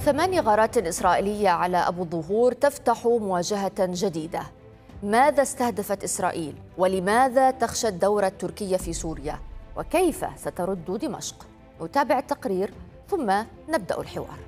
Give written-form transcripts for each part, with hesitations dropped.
8 غارات إسرائيلية على أبو الظهور تفتح مواجهة جديدة. ماذا استهدفت إسرائيل؟ ولماذا تخشى الدورة التركية في سوريا؟ وكيف سترد دمشق؟ نتابع التقرير ثم نبدأ الحوار.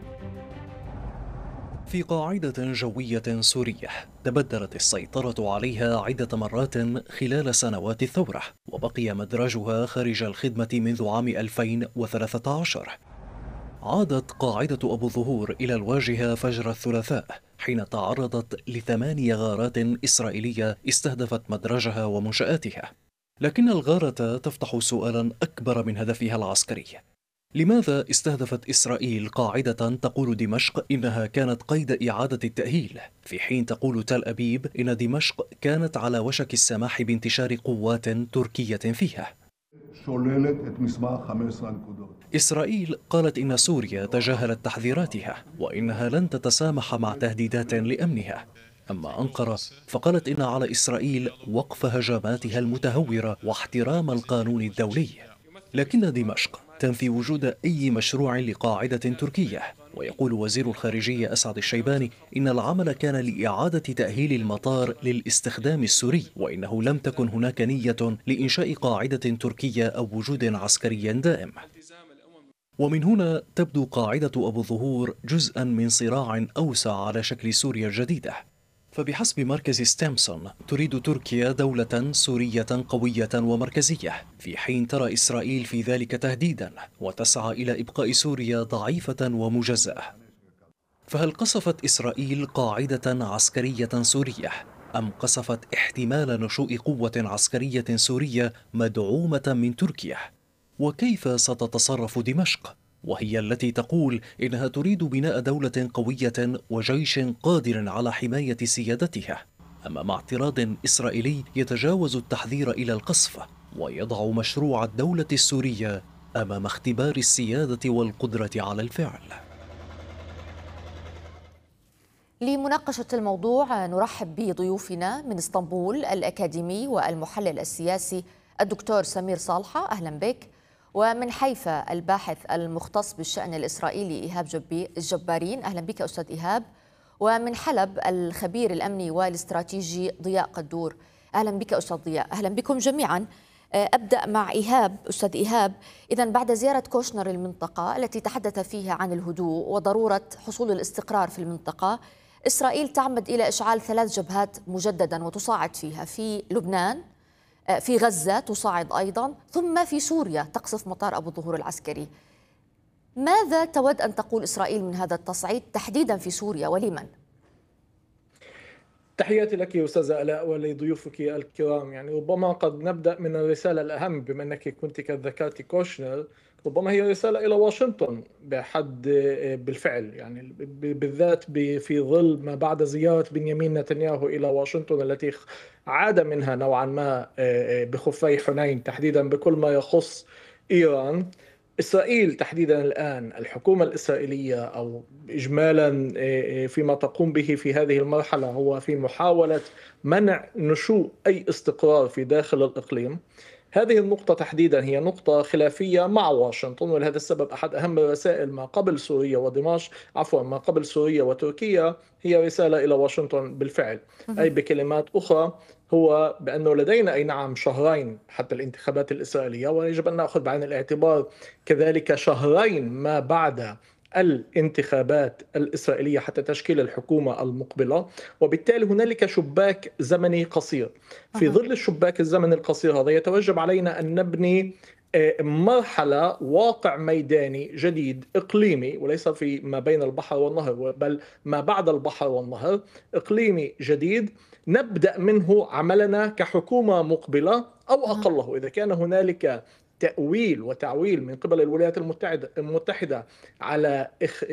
في قاعدة جوية سورية تبدلت السيطرة عليها عدة مرات خلال سنوات الثورة، وبقي مدرجها خارج الخدمة منذ عام 2013. عادت قاعدة أبو الظهور إلى الواجهة فجر الثلاثاء حين تعرضت ل8 غارات إسرائيلية استهدفت مدرجها ومنشآتها. لكن الغارة تفتح سؤالا أكبر من هدفها العسكري. لماذا استهدفت إسرائيل قاعدة تقول دمشق إنها كانت قيد إعادة التأهيل، في حين تقول تل أبيب إن دمشق كانت على وشك السماح بانتشار قوات تركية فيها؟ إسرائيل قالت إن سوريا تجاهلت تحذيراتها وإنها لن تتسامح مع تهديدات لأمنها. أما أنقرة فقالت إن على إسرائيل وقف هجماتها المتهورة واحترام القانون الدولي. لكن دمشق تنفي وجود أي مشروع لقاعدة تركية، ويقول وزير الخارجية أسعد الشيباني إن العمل كان لإعادة تأهيل المطار للاستخدام السوري، وإنه لم تكن هناك نية لإنشاء قاعدة تركية أو وجود عسكري دائم. ومن هنا تبدو قاعدة أبو الظهور جزءا من صراع أوسع على شكل سوريا الجديدة. فبحسب مركز ستامسون تريد تركيا دولة سورية قوية ومركزية، في حين ترى إسرائيل في ذلك تهديدا وتسعى إلى إبقاء سوريا ضعيفة ومجزأة. فهل قصفت إسرائيل قاعدة عسكرية سورية أم قصفت احتمال نشوء قوة عسكرية سورية مدعومة من تركيا؟ وكيف ستتصرف دمشق وهي التي تقول إنها تريد بناء دولة قوية وجيش قادر على حماية سيادتها، أمام اعتراض إسرائيلي يتجاوز التحذير إلى القصف ويضع مشروع الدولة السورية أمام اختبار السيادة والقدرة على الفعل؟ لمناقشة الموضوع نرحب بضيوفنا من اسطنبول الأكاديمي والمحلل السياسي الدكتور سمير صالحة، أهلا بك. ومن حيفا الباحث المختص بالشأن الإسرائيلي إيهاب الجبارين، أهلا بك أستاذ إيهاب. ومن حلب الخبير الأمني والاستراتيجي ضياء قدور، أهلا بك أستاذ ضياء. أهلا بكم جميعا. أبدأ مع إيهاب. أستاذ إيهاب، إذن بعد زيارة كوشنر المنطقة التي تحدث فيها عن الهدوء وضرورة حصول الاستقرار في المنطقة، إسرائيل تعمد إلى إشعال 3 جبهات مجددا وتصاعد فيها: في لبنان، في غزة تصاعد أيضا، ثم في سوريا تقصف مطار أبو الظهور العسكري. ماذا تود أن تقول إسرائيل من هذا التصعيد تحديدا في سوريا ولمن؟ تحياتي لك أستاذة آلاء ولضيوفك الكرام. ربما قد نبدأ من الرسالة الأهم، بما أنك كنت قد ذكرت كوشنر. ربما هي رسالة إلى واشنطن بحد بالفعل، بالذات في ظل ما بعد زيارة بنيامين نتنياهو إلى واشنطن التي عاد منها نوعا ما بخفي حنين، تحديدا بكل ما يخص إيران. إسرائيل تحديدا الآن، الحكومة الإسرائيلية أو إجمالا فيما تقوم به في هذه المرحلة هو في محاولة منع نشوء أي استقرار في داخل الإقليم. هذه النقطة تحديدا هي نقطة خلافية مع واشنطن، ولهذا السبب أحد أهم الرسائل ما قبل سوريا ودمشق ما قبل سوريا وتركيا هي رسالة إلى واشنطن بالفعل. أي بكلمات أخرى هو بأنه لدينا أي نعم شهرين حتى الانتخابات الإسرائيلية، ويجب أن نأخذ بعين الاعتبار كذلك شهرين ما بعد الانتخابات الإسرائيلية حتى تشكيل الحكومة المقبلة، وبالتالي هنالك شباك زمني قصير. في ظل الشباك الزمني القصير هذا يتوجب علينا أن نبني مرحلة واقع ميداني جديد إقليمي، وليس في ما بين البحر والنهر بل ما بعد البحر والنهر، إقليمي جديد نبدأ منه عملنا كحكومة مقبلة، أو أقله إذا كان هنالك تأويل وتعويل من قبل الولايات المتحدة على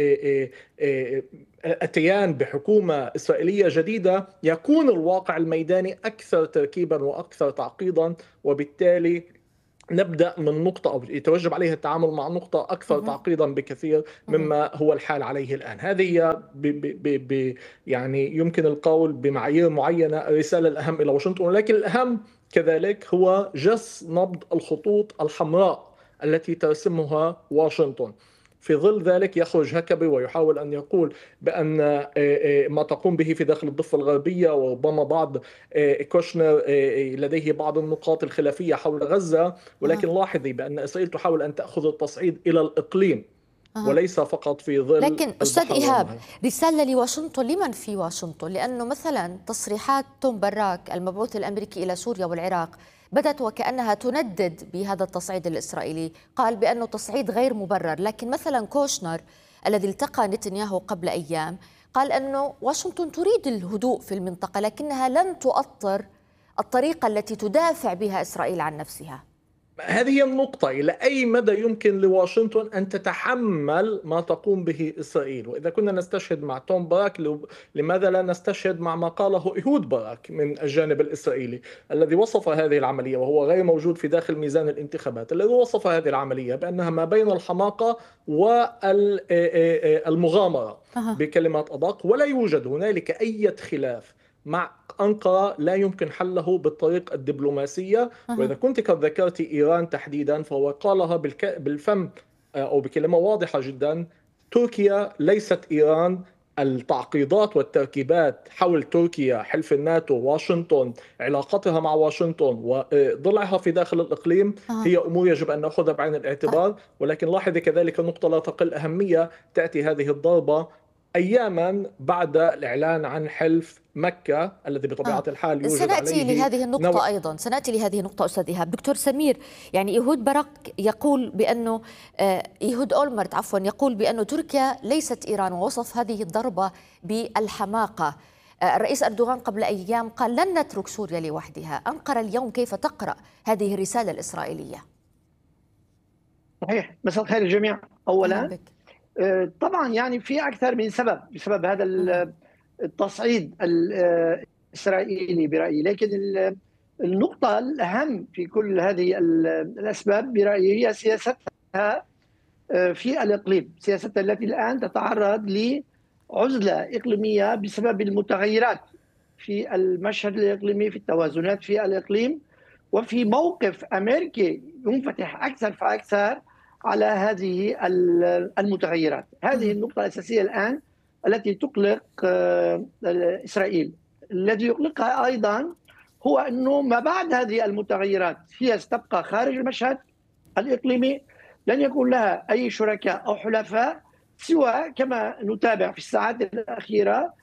الاتيان بحكومة إسرائيلية جديدة، يكون الواقع الميداني أكثر تركيبا وأكثر تعقيدا، وبالتالي نبدأ من نقطة أو يتوجب عليها التعامل مع نقطة أكثر تعقيدا بكثير مما هو الحال عليه الآن. هذه يمكن القول بمعايير معينة الرسالة الأهم إلى واشنطن، ولكن الأهم كذلك هو جس نبض الخطوط الحمراء التي ترسمها واشنطن. في ظل ذلك يخرج هكبي ويحاول أن يقول بأن ما تقوم به في داخل الضفة الغربية، وربما بعض كوشنر لديه بعض النقاط الخلافية حول غزة، ولكن لاحظي بأن إسرائيل تحاول أن تأخذ التصعيد إلى الإقليم وليس فقط في ظل لكن أستاذ البحر إيهاب، والنهر. رسالة لواشنطن، لمن في واشنطن؟ لأنه مثلا تصريحات توم براك المبعوث الأمريكي إلى سوريا والعراق بدت وكأنها تندد بهذا التصعيد الإسرائيلي، قال بأنه تصعيد غير مبرر. لكن مثلا كوشنر الذي التقى نتنياهو قبل أيام قال أنه واشنطن تريد الهدوء في المنطقة، لكنها لن تؤطر الطريقة التي تدافع بها إسرائيل عن نفسها. هذه هي النقطة، إلى أي مدى يمكن لواشنطن أن تتحمل ما تقوم به إسرائيل؟ وإذا كنا نستشهد مع توم باراك، لماذا لا نستشهد مع ما قاله إيهود باراك من الجانب الإسرائيلي الذي وصف هذه العملية، وهو غير موجود في داخل ميزان الانتخابات، الذي وصف هذه العملية بأنها ما بين الحماقة والمغامرة بكلمات أدق، ولا يوجد هنالك أي خلاف مع أنقرة لا يمكن حله بالطريق الدبلوماسية. وإذا كنت قد ذكرت إيران تحديدا، فهو قالها بالفم أو بكلمة واضحة جدا: تركيا ليست إيران. التعقيدات والتركيبات حول تركيا، حلف الناتو، واشنطن، علاقتها مع واشنطن وضلعها في داخل الإقليم هي أمور يجب أن نأخذها بعين الاعتبار. ولكن لاحظي كذلك نقطة لا تقل أهمية: تأتي هذه الضربة أياما بعد الإعلان عن حلف مكة الذي بطبيعة الحال يوجد سنأتي عليه لهذه النقطة أيضا، سنأتي لهذه النقطة أستاذ إيهاب. دكتور سمير، يعني إيهود باراك يقول بأنه إيهود أولمرت عفوا يقول بأنه تركيا ليست إيران، ووصف هذه الضربة بالحماقة. الرئيس أردوغان قبل أيام قال لن نترك سوريا لوحدها. أنقرة اليوم كيف تقرأ هذه الرسالة الإسرائيلية؟ صحيح. مساء الخير الجميع. أولا طبعا يعني في أكثر من سبب بسبب هذا التصعيد الإسرائيلي برأيي، لكن النقطة الأهم في كل هذه الأسباب برأيي هي سياستها في الإقليم، سياستها التي الآن تتعرض لعزلة إقليمية بسبب المتغيرات في المشهد الإقليمي، في التوازنات في الإقليم، وفي موقف أمريكي ينفتح أكثر فأكثر على هذه المتغيرات. هذه النقطة الأساسية الآن التي تقلق إسرائيل. الذي يقلقها أيضا هو أنه ما بعد هذه المتغيرات هي ستبقى خارج المشهد الإقليمي، لن يكون لها أي شركاء أو حلفاء سوى كما نتابع في الساعات الأخيرة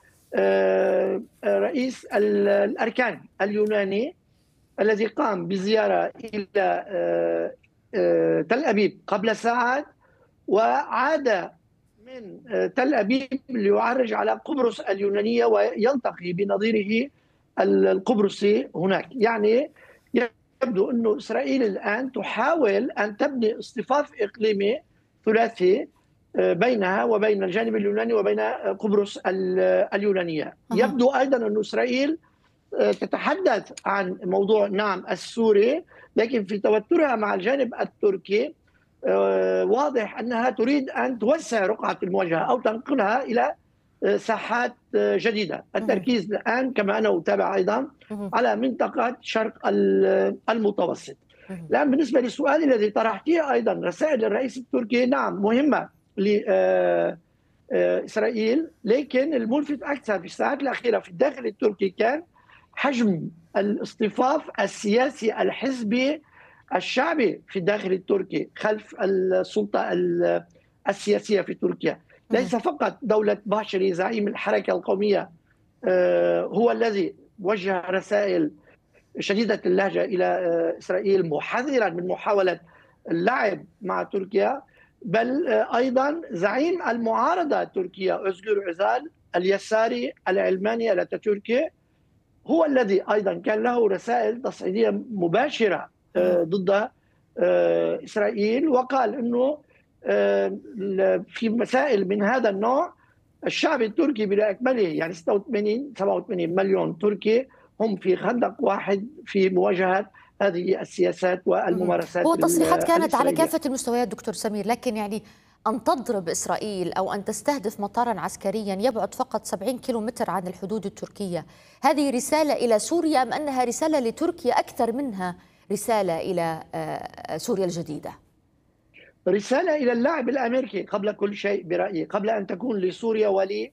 رئيس الأركان اليوناني الذي قام بزيارة إلى تل أبيب قبل ساعات، وعاد من تل أبيب ليعرج على قبرص اليونانية ويلتقي بنظيره القبرصي هناك. يعني يبدو أن إسرائيل الآن تحاول أن تبني اصطفاف إقليمي ثلاثي بينها وبين الجانب اليوناني وبين قبرص اليونانية. يبدو أيضا أن إسرائيل تتحدث عن موضوع نعم السوري، لكن في توترها مع الجانب التركي واضح أنها تريد أن توسع رقعة المواجهة أو تنقلها إلى ساحات جديدة. التركيز الآن كما أنا أتابع أيضا على منطقة شرق المتوسط. الآن بالنسبة للسؤال الذي طرحته أيضا، رسائل الرئيس التركي نعم مهمة لإسرائيل، لكن الملفت أكثر في الساعات الأخيرة في الداخل التركي كان حجم الاصطفاف السياسي الحزبي الشعبي في الداخل التركي خلف السلطة السياسية في تركيا. ليس فقط دولة باشري زعيم الحركة القومية هو الذي وجه رسائل شديدة اللهجة إلى إسرائيل محذرا من محاولة اللعب مع تركيا، بل أيضا زعيم المعارضة التركية أوزغور أوزال اليساري العلماني الاتاتوركي هو الذي أيضا كان له رسائل تصعيدية مباشرة ضد إسرائيل، وقال أنه في مسائل من هذا النوع الشعب التركي بأكمله يعني 87 مليون تركي هم في خندق واحد في مواجهة هذه السياسات والممارسات. هو تصريحات كانت على كافة المستويات دكتور سمير، لكن يعني أن تضرب إسرائيل أو أن تستهدف مطارا عسكريا يبعد فقط 70 كيلومتر عن الحدود التركية، هذه رسالة إلى سوريا أم أنها رسالة لتركيا أكثر منها رسالة إلى سوريا الجديدة؟ رسالة إلى اللاعب الأمريكي قبل كل شيء برأيي، قبل أن تكون لسوريا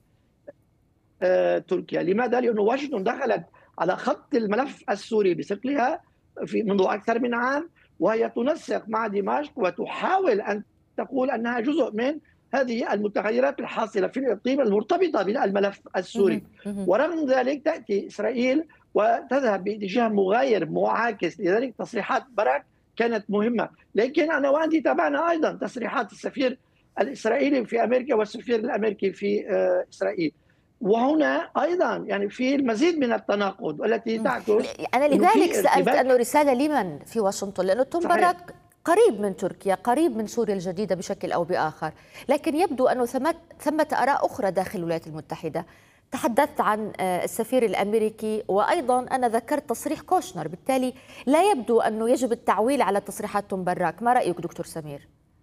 ولتركيا. لماذا؟ لأن واشنطن دخلت على خط الملف السوري بثقلها منذ أكثر من عام، وهي تنسق مع دمشق وتحاول أن تقول أنها جزء من هذه المتغيرات الحاصلة في الإقليم المرتبطة بالملف السوري. ورغم ذلك تأتي إسرائيل وتذهب باتجاه مغاير معاكس، لذلك تصريحات باراك كانت مهمة. لكن أنا وأنت تابعنا أيضا تصريحات السفير الإسرائيلي في أمريكا والسفير الأمريكي في إسرائيل، وهنا أيضا يعني في المزيد من التناقض التي تعكس. أنا لذلك سألت أنه رسالة لمن في واشنطن، لأنه توم باراك قريب من تركيا، قريب من سوريا الجديدة بشكل أو بآخر، لكن يبدو أنه ثمة آراء أخرى داخل الولايات المتحدة. تحدثت عن السفير الأمريكي، وأيضا أنا ذكرت تصريح كوشنر، بالتالي لا يبدو أنه يجب التعويل على تصريحات توم باراك. ما رأيك دكتور سمير؟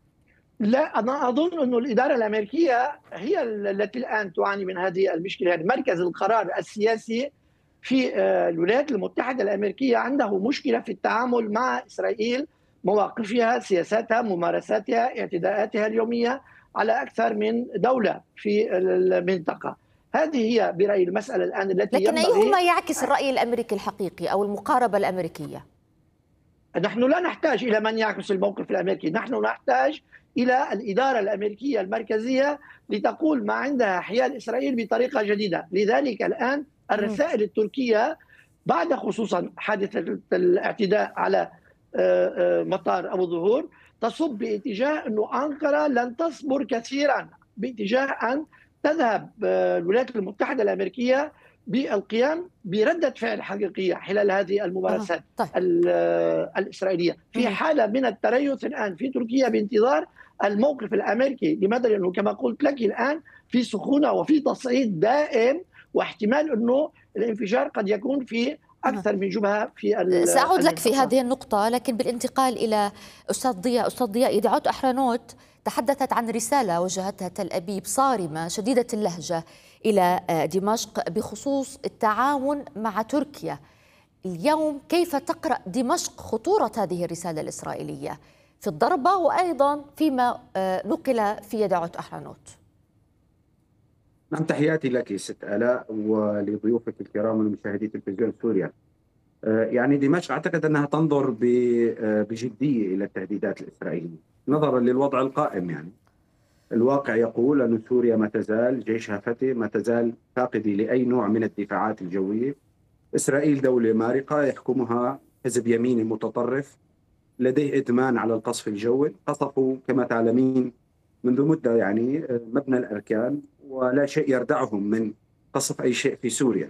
لا، أنا أظن أن الإدارة الأمريكية هي التي الآن تعاني من هذه المشكلة. يعني مركز القرار السياسي في الولايات المتحدة الأمريكية عنده مشكلة في التعامل مع إسرائيل، مواقفها، سياساتها، ممارساتها، اعتداءاتها اليومية على أكثر من دولة في المنطقة. هذه هي برأيي المسألة الآن التي لكن أيهما يعكس الرأي الأمريكي الحقيقي أو المقاربة الأمريكية؟ نحن لا نحتاج إلى من يعكس الموقف الأمريكي، نحن نحتاج إلى الإدارة الأمريكية المركزية لتقول ما عندها حيال إسرائيل بطريقة جديدة. لذلك الآن الرسائل التركية بعد خصوصا حادثة الاعتداء على مطار أبو ظهور تصب باتجاه أنه أنقرة لن تصبر كثيرا باتجاه أن تذهب الولايات المتحدة الأمريكية بالقيام بردة فعل حقيقية خلال هذه الممارسات الإسرائيلية. في حالة من التريث الآن في تركيا بانتظار الموقف الأمريكي. لماذا؟ لأنه كما قلت لك الآن في سخونة وفي تصعيد دائم، واحتمال أنه الانفجار قد يكون في أكثر من جبهة في سأعود لك في هذه النقطة، لكن بالانتقال إلى أستاذ ضياء، يديعوت أحرنوت تحدثت عن رسالة وجهتها تل أبيب صارمة شديدة اللهجة إلى دمشق بخصوص التعاون مع تركيا. اليوم كيف تقرأ دمشق خطورة هذه الرسالة الإسرائيلية في الضربة وأيضا فيما نقل في يديعوت أحرنوت؟ نعم، تحياتي لك ست آلاء ولضيوفك الكرام ومشاهدي تلفزيون سوريا. يعني دمشق أعتقد أنها تنظر بجدية إلى التهديدات الإسرائيلية نظرا للوضع القائم. يعني الواقع يقول أن سوريا ما تزال جيشها فتي، ما تزال فاقدة لأي نوع من الدفاعات الجوية. إسرائيل دولة مارقة يحكمها حزب يميني متطرف لديه إدمان على القصف الجوي. قصفوا كما تعلمين منذ مدة يعني مبنى الأركان، ولا شيء يردعهم من قصف أي شيء في سوريا.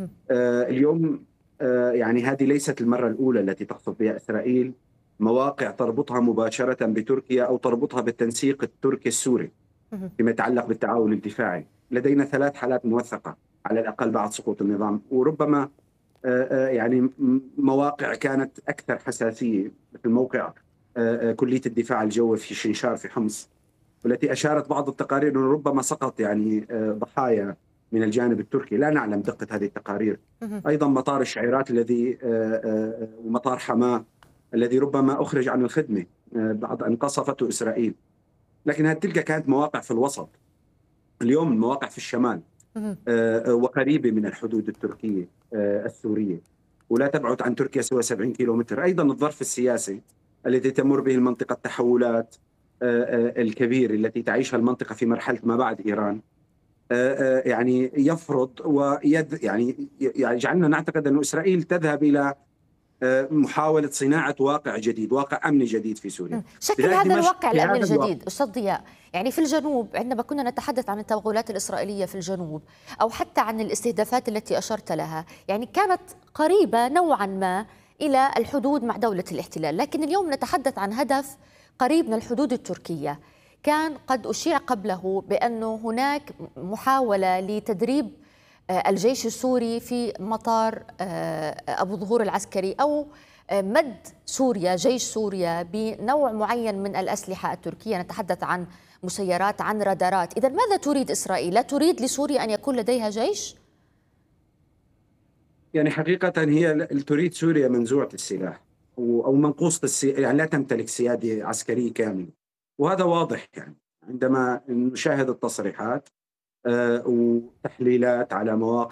اليوم يعني هذه ليست المرة الأولى التي تقصف بها إسرائيل مواقع تربطها مباشرة بتركيا أو تربطها بالتنسيق التركي السوري فيما يتعلق بالتعاون الدفاعي. لدينا 3 حالات موثقة على الأقل بعد سقوط النظام، وربما يعني مواقع كانت أكثر حساسية في الموقع كلية الدفاع الجوي في شنشار في حمص، والتي أشارت بعض التقارير أنه ربما سقط يعني ضحايا من الجانب التركي. لا نعلم دقة هذه التقارير. أيضا مطار الشعيرات الذي ومطار حماة الذي ربما أخرج عن الخدمة بعد أن قصفته إسرائيل. لكن تلك كانت مواقع في الوسط. اليوم المواقع في الشمال وقريبة من الحدود التركية السورية، ولا تبعد عن تركيا سوى 70 كيلومتر. أيضا الظرف السياسي الذي تمر به المنطقة، التحولات الكبيرة التي تعيشها المنطقة في مرحلة ما بعد إيران، يعني يفرض يعني يجعلنا نعتقد أن إسرائيل تذهب إلى محاولة صناعة واقع جديد، واقع أمني جديد في سوريا. شكل هذا الواقع الأمني الجديد أستاذ ضياء، يعني في الجنوب عندما كنا نتحدث عن التوغلات الإسرائيلية في الجنوب أو حتى عن الاستهدافات التي أشرت لها، يعني كانت قريبة نوعا ما إلى الحدود مع دولة الاحتلال، لكن اليوم نتحدث عن هدف قريب من الحدود التركية. كان قد أشيع قبله بأنه هناك محاولة لتدريب الجيش السوري في مطار أبو ظهور العسكري أو مد سوريا، جيش سوريا بنوع معين من الأسلحة التركية. نتحدث عن مسيرات، عن رادارات. إذن ماذا تريد إسرائيل؟ لا تريد لسوريا أن يكون لديها جيش؟ يعني حقيقة هي تريد سوريا منزوعة السلاح أو منقوصة يعني لا تمتلك سيادة عسكرية كاملة. وهذا واضح يعني عندما نشاهد التصريحات وتحليلات على مواقع